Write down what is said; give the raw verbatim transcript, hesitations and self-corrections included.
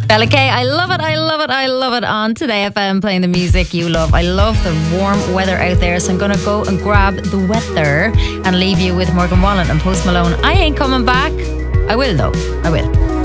Bella K, I love it, I love it, I love it on Today F M, playing the music you love. I love the warm weather out there, so I'm going to go and grab the weather and leave you with Morgan Wallen and Post Malone. I ain't coming back. I will though, I will.